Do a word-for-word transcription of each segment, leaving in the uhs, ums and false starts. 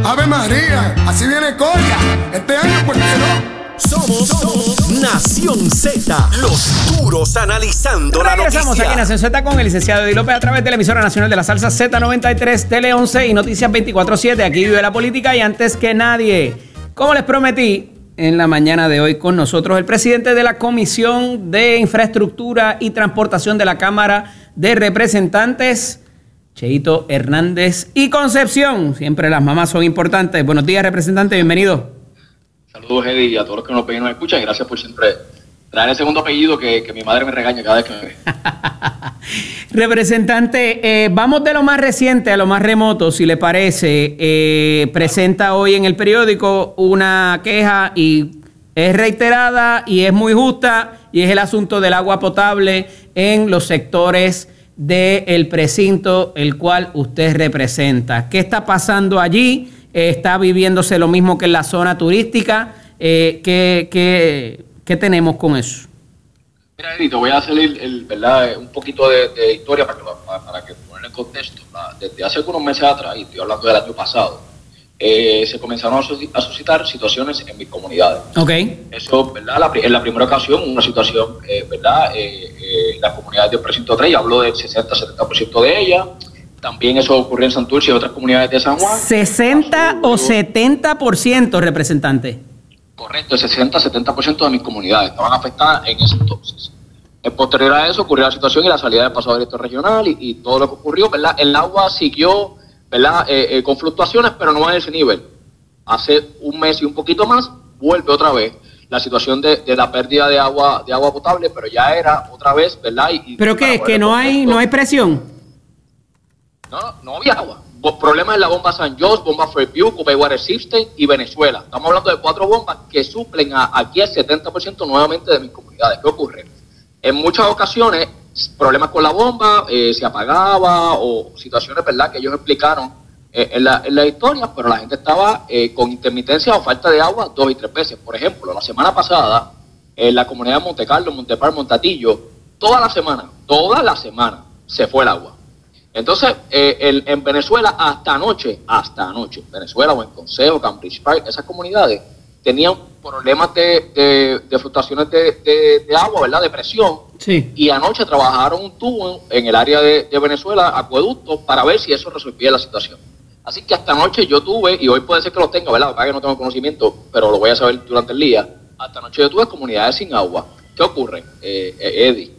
Ave María, así viene Coria. Este año, ¿por qué no? Somos, somos Nación Z, los duros analizando la noticia. Regresamos aquí en Nación Z con el licenciado Eddie López a través de la emisora nacional de la salsa Z noventa y tres, Tele once y Noticias veinticuatro siete. Aquí vive la política y antes que nadie, como les prometí, en la mañana de hoy con nosotros el presidente de la Comisión de Infraestructura y Transportación de la Cámara de Representantes, Cheito Hernández y Concepción. Siempre las mamás son importantes. Buenos días, representante, bienvenido. Saludos, Eddie, y a todos los que nos ven y nos escuchan. Gracias por siempre traer el segundo apellido que, que mi madre me regaña cada vez que me ve. Representante, eh, vamos de lo más reciente a lo más remoto, si le parece. Eh, presenta hoy en el periódico una queja y es reiterada y es muy justa, y es el asunto del agua potable en los sectores del precinto el cual usted representa. ¿Qué está pasando allí? Eh, ¿Está viviéndose lo mismo que en la zona turística? Eh, ¿qué, qué, ¿Qué tenemos con eso? Mira, Eddie, te voy a hacer el, el, ¿verdad? un poquito de, de historia para que, para, para que poner en contexto. ¿verdad? Desde hace algunos meses atrás, y estoy hablando del año pasado, eh, se comenzaron a suscitar situaciones en mis comunidades. Okay. Eso, ¿verdad? La, en la primera ocasión, una situación, eh, ¿verdad? Eh, eh, las comunidades del precinto tres, hablo del sesenta a setenta por ciento de ellas. También eso ocurrió en Santurce y otras comunidades de San Juan. ¿sesenta o setenta por ciento, representante? Correcto, el sesenta a setenta por ciento de mis comunidades estaban afectadas en ese entonces. En posterior a eso ocurrió la situación y la salida del pasado director regional y, y todo lo que ocurrió, ¿verdad? El agua siguió, ¿verdad? Eh, eh, con fluctuaciones, pero no a ese nivel. Hace un mes y un poquito más, vuelve otra vez la situación de, de la pérdida de agua de agua potable, pero ya era otra vez, ¿verdad? Y, ¿Pero qué? ¿Es que no hay, no hay presión? No, no había agua. Problemas en la bomba San Jorge, bomba Fairview, Cupay Water System y Venezuela. Estamos hablando de cuatro bombas que suplen a, aquí el setenta por ciento nuevamente de mis comunidades. ¿Qué ocurre? En muchas ocasiones, problemas con la bomba, eh, se apagaba o situaciones, ¿verdad?, que ellos explicaron eh, en, la, en la historia, pero la gente estaba eh, con intermitencia o falta de agua dos y tres veces. Por ejemplo, la semana pasada, en la comunidad de Monte Carlo, Montepar, Montatillo, toda la semana, toda la semana se fue el agua. Entonces, eh, el, en Venezuela, hasta anoche, hasta anoche, Venezuela, Buen Consejo, Cambridge Park, esas comunidades tenían problemas de, de, de fluctuaciones de, de, de agua, ¿verdad?, de presión. Sí. Y anoche trabajaron un tubo en el área de, de Venezuela, acueducto, para ver si eso resolvía la situación. Así que hasta anoche yo tuve, y hoy puede ser que lo tenga, ¿verdad?, para que no tengo conocimiento, pero lo voy a saber durante el día. Hasta anoche yo tuve comunidades sin agua. ¿Qué ocurre, eh, eh, Eddie?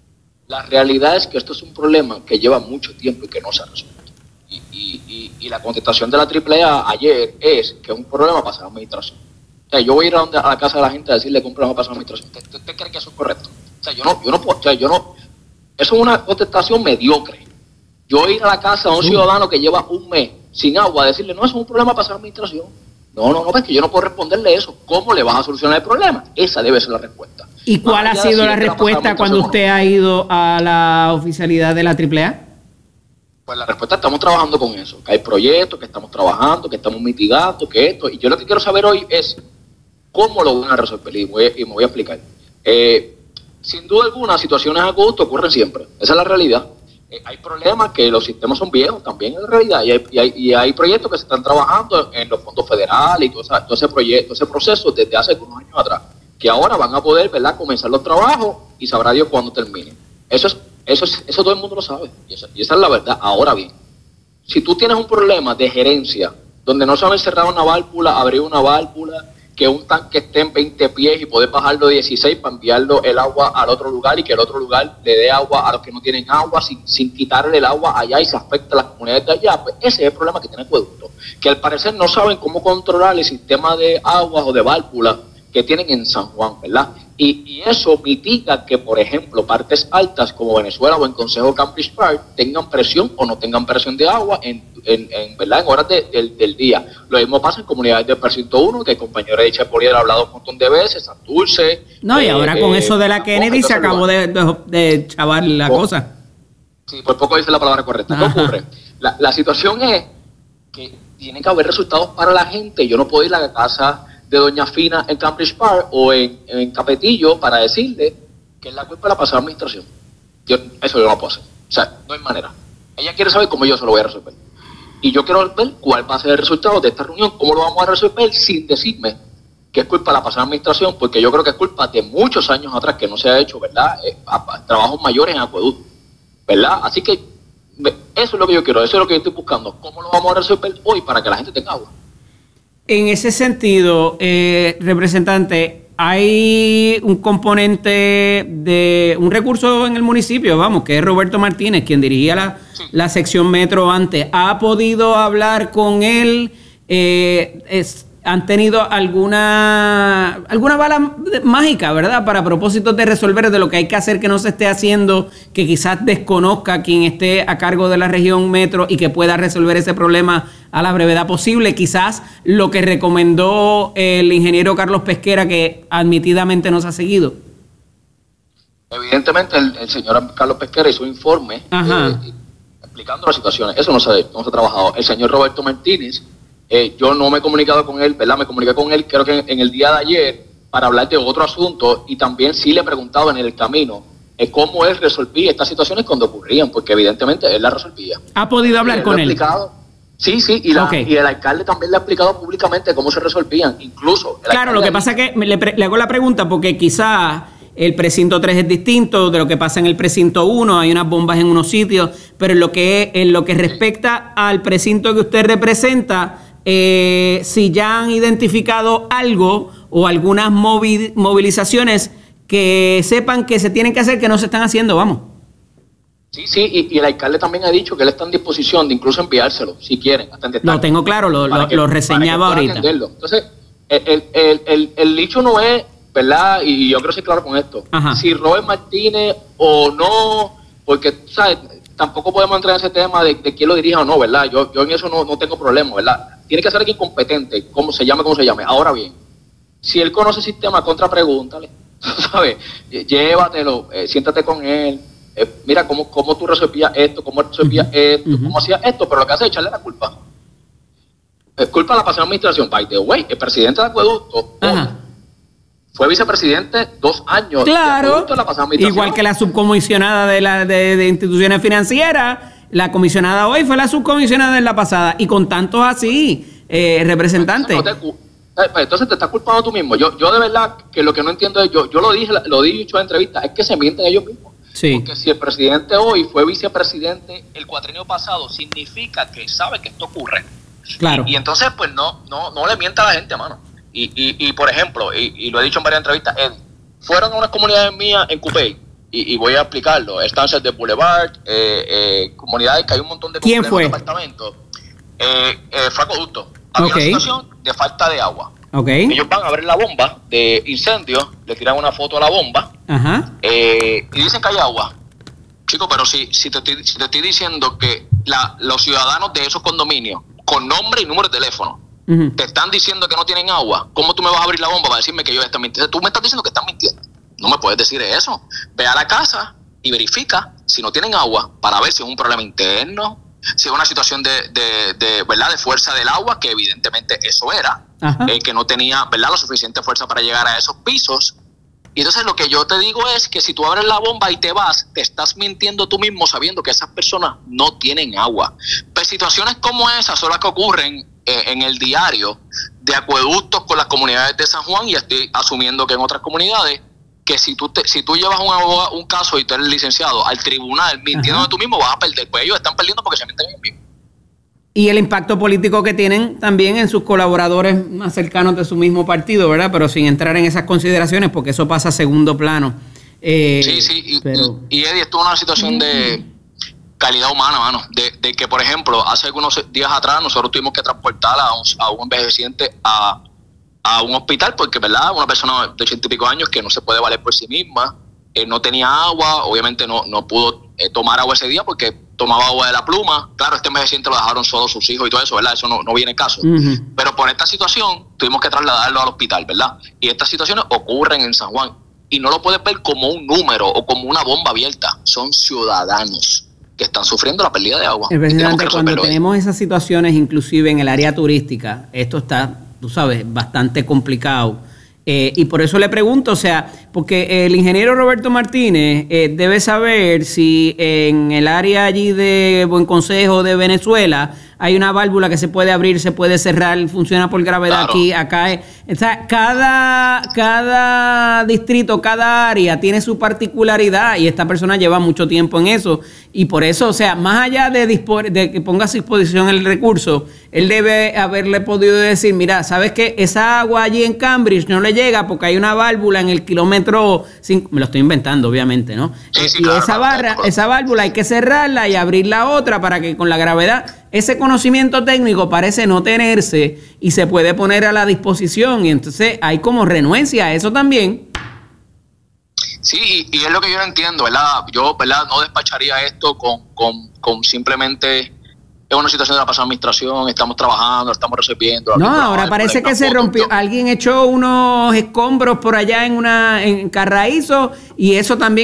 La realidad es que esto es un problema que lleva mucho tiempo y que no se ha resuelto. Y, y, y, y la contestación de la triple A ayer es que es un problema para la administración. O sea, yo voy a ir a, donde, a la casa de la gente a decirle que es un problema para la administración. ¿Usted, usted cree que eso es correcto? O sea, yo no, yo no puedo, o sea, yo no, eso es una contestación mediocre. Yo ir a la casa de un ciudadano que lleva un mes sin agua a decirle, no, eso es un problema para la administración. No, no, no, es que yo no puedo responderle eso. ¿Cómo le vas a solucionar el problema? Esa debe ser la respuesta. ¿Y cuál ha sido la respuesta cuando usted ha ido a la oficialidad de la triple A? Pues la respuesta, estamos trabajando con eso, que hay proyectos, que estamos trabajando, que estamos mitigando, que esto, y yo lo que quiero saber hoy es cómo lo van a resolver, y, voy, y me voy a explicar. Eh, sin duda alguna, situaciones agudas ocurren siempre, esa es la realidad. Eh, hay problemas que los sistemas son viejos, también es la realidad, y hay, y, hay, y hay proyectos que se están trabajando en los fondos federales y todo, esa, todo ese proyecto, ese proceso desde hace algunos años atrás, que ahora van a poder, ¿verdad?, comenzar los trabajos y sabrá Dios cuándo terminen. Eso es, eso es, eso todo el mundo lo sabe, y esa, y esa es la verdad. Ahora bien, si tú tienes un problema de gerencia, donde no saben cerrar una válvula, abrir una válvula, que un tanque esté en veinte pies y poder bajarlo de dieciséis para enviarlo el agua al otro lugar y que el otro lugar le dé agua a los que no tienen agua sin, sin quitarle el agua allá y se afecta a las comunidades de allá, pues ese es el problema que tiene el acueducto, que al parecer no saben cómo controlar el sistema de aguas o de válvulas que tienen en San Juan, ¿verdad? Y, y eso mitiga que, por ejemplo, partes altas como Venezuela o en Consejo Cambridge Park tengan presión o no tengan presión de agua en, en, en, ¿verdad?, en horas de, de, del día. Lo mismo pasa en comunidades del precinto uno, que el compañero de Polier ha hablado un montón de veces, Santurce. No, y eh, ahora con eh, eso de la Kennedy se acabó de, de, de chavar la por, cosa. Sí, por poco dice la palabra correcta. ¿Qué ocurre? La, la situación es que tiene que haber resultados para la gente. Yo no puedo ir a la casa de Doña Fina en Cambridge Park o en, en Capetillo para decirle que es la culpa de la pasada administración. Yo, eso yo no puedo hacer. O sea, no hay manera. Ella quiere saber cómo yo se lo voy a resolver. Y yo quiero ver cuál va a ser el resultado de esta reunión, cómo lo vamos a resolver sin decirme que es culpa de la pasada administración, porque yo creo que es culpa de muchos años atrás que no se ha hecho, ¿verdad? Eh, a, a, trabajos mayores en acueducto, ¿verdad? Así que eso es lo que yo quiero, eso es lo que yo estoy buscando. ¿Cómo lo vamos a resolver hoy para que la gente tenga agua? En ese sentido, eh, representante, hay un componente de un recurso en el municipio, vamos, que es Roberto Martínez, quien dirigía la, sí. la sección metro antes. ¿Ha podido hablar con él? Eh, es, ¿Han tenido alguna alguna bala mágica, verdad? Para propósitos de resolver de lo que hay que hacer que no se esté haciendo, que quizás desconozca quien esté a cargo de la región metro y que pueda resolver ese problema a la brevedad posible. Quizás lo que recomendó el ingeniero Carlos Pesquera, que admitidamente no se ha seguido. Evidentemente el, el señor Carlos Pesquera hizo un informe eh, explicando las situaciones. Eso no se, no se ha trabajado. El señor Roberto Martínez, Eh, yo no me he comunicado con él, ¿verdad? Me comuniqué con él creo que en, en el día de ayer para hablar de otro asunto y también sí le he preguntado en el camino eh, cómo él resolvía estas situaciones cuando ocurrían, porque evidentemente él las resolvía. ¿Ha podido hablar con él? Sí, sí, y, la, okay. y el alcalde también le ha explicado públicamente cómo se resolvían, incluso... Claro, lo que pasa es que le, le hago la pregunta porque quizás el precinto tres es distinto de lo que pasa en el precinto uno, hay unas bombas en unos sitios, pero en lo que, en lo que respecta al precinto que usted representa... Eh, si ya han identificado algo o algunas movi- movilizaciones que sepan que se tienen que hacer que no se están haciendo, vamos. Sí, sí, y, y el alcalde también ha dicho que él está en disposición de incluso enviárselo, si quieren. Hasta en lo tengo claro, lo, lo, que, lo reseñaba ahorita. Entonces, el, el, el, el dicho no es, ¿verdad? Y yo quiero ser claro con esto. Ajá. Si Robert Martínez o no, porque, ¿sabes? Tampoco podemos entrar en ese tema de, de quién lo dirija o no, ¿verdad? Yo, yo en eso no, no tengo problema, ¿verdad? Tiene que ser alguien competente, como se llame, como se llame. Ahora bien, si él conoce el sistema, contrapregúntale, ¿sabes? Llévatelo, eh, siéntate con él, eh, mira cómo, cómo tú resolvías esto, cómo él resolvía uh-huh. esto, uh-huh. cómo hacía esto, pero lo que hace es echarle la culpa. Es culpa de la pasada administración. By the way, el presidente de Acueducto uh-huh. fue vicepresidente dos años. Claro, de la pasada administración. Igual que la subcomisionada de, la, de, de instituciones financieras. La comisionada hoy fue la subcomisionada en la pasada. Y con tantos así, eh, representantes. Entonces, no te, entonces te estás culpando tú mismo. Yo yo de verdad que lo que no entiendo es, yo yo lo dije, lo he dicho en entrevistas, es que se mienten ellos mismos. Sí. Porque si el presidente hoy fue vicepresidente el cuatrienio pasado, significa que sabe que esto ocurre. Claro. Y, y entonces, pues no no no le mienta a la gente, mano. Y, y, y por ejemplo, y, y lo he dicho en varias entrevistas, Eddie, fueron a unas comunidades mías en Cupey. Y, y voy a explicarlo, estancias de Boulevard, eh, eh, comunidades que hay un montón de ¿Quién fue? Departamentos. Eh, eh, fue Acueducto. Había okay. una situación de falta de agua. Okay. Ellos van a ver la bomba de incendio, le tiran una foto a la bomba Ajá. Eh, y dicen que hay agua. Chicos, pero si, si, te, si te estoy diciendo que la, los ciudadanos de esos condominios, con nombre y número de teléfono, uh-huh. te están diciendo que no tienen agua, ¿cómo tú me vas a abrir la bomba para decirme que ellos están mintiendo? Tú me estás diciendo que están mintiendo. No me puedes decir eso. Ve a la casa y verifica si no tienen agua para ver si es un problema interno, si es una situación de, de, de, ¿verdad? de fuerza del agua, que evidentemente eso era, eh, que no tenía, ¿verdad?, la suficiente fuerza para llegar a esos pisos. Y entonces lo que yo te digo es que si tú abres la bomba y te vas, te estás mintiendo tú mismo sabiendo que esas personas no tienen agua. Pues situaciones como esas son las que ocurren eh, en el diario de Acueductos con las comunidades de San Juan, y estoy asumiendo que en otras comunidades, que si tú te, si tú llevas un, abogado, un caso y tú eres licenciado al tribunal mintiendo tú mismo, vas a perder. Pues ellos están perdiendo porque se mienten ellos mismos. Y el impacto político que tienen también en sus colaboradores más cercanos de su mismo partido, ¿verdad? Pero sin entrar en esas consideraciones, porque eso pasa a segundo plano. Eh, sí, sí. Y, pero... y, y Eddie, esto es una situación de calidad humana, mano. De, de que, por ejemplo, hace algunos días atrás nosotros tuvimos que transportar a un, a un envejeciente a... a un hospital porque, ¿verdad?, una persona de ochenta y pico años que no se puede valer por sí misma, eh, no tenía agua, obviamente no, no pudo eh, tomar agua ese día porque tomaba agua de la pluma. Claro, este envejeciente lo dejaron solo sus hijos y todo eso, ¿verdad? Eso no, no viene en caso. Uh-huh. Pero por esta situación tuvimos que trasladarlo al hospital, ¿verdad? Y estas situaciones ocurren en San Juan y no lo puedes ver como un número o como una bomba abierta. Son ciudadanos que están sufriendo la pérdida de agua. El presidente, cuando tenemos esas situaciones, inclusive en el área turística, esto está, tú sabes, bastante complicado. Eh, y por eso le pregunto, o sea, porque el ingeniero Roberto Martínez eh, debe saber si en el área allí de Buen Consejo de Venezuela hay una válvula que se puede abrir, se puede cerrar, funciona por gravedad. Claro. Aquí, acá. Es, o sea, cada, cada distrito, cada área tiene su particularidad y esta persona lleva mucho tiempo en eso. Y por eso, o sea, más allá de, de que ponga a su disposición el recurso, él debe haberle podido decir, mira, ¿sabes qué? Esa agua allí en Cambridge no le llega porque hay una válvula en el kilómetro cinco, me lo estoy inventando, obviamente, ¿no? Sí, sí, y claro, esa, barra, claro. esa válvula hay que cerrarla y abrir la otra para que con la gravedad, ese conocimiento técnico parece no tenerse y se puede poner a la disposición. Y entonces hay como renuencia a eso también. Sí, y, y es lo que yo no entiendo, ¿verdad? Yo, ¿verdad? No despacharía esto con, con, con simplemente... Es una situación de la pasada administración, estamos trabajando, estamos resolviendo. No, ahora parece que se rompió. Alguien echó unos escombros por allá en una en Carraízo y eso también